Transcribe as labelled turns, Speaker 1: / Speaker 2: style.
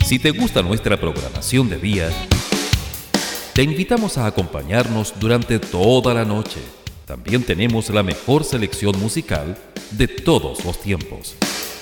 Speaker 1: Si te gusta nuestra programación de día, te invitamos a acompañarnos durante toda la noche. También tenemos la mejor selección musical de todos los tiempos.